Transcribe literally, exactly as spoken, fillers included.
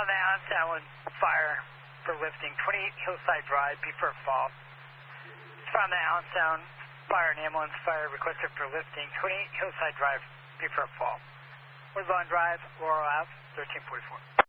Respond to Allentown fire for lifting. twenty-eight Hillside Drive, B for fall. Respond to Allentown fire and ambulance fire requested for lifting. twenty-eight Hillside Drive, B for fall. Woodlawn Drive, Laurel Ave, thirteen forty-four.